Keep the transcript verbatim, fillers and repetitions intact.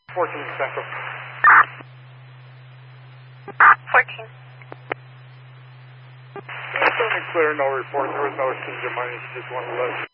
fourteen Central. fourteen. Yeah, certainly clear, no report. There was no exchange of money. She just wanted to let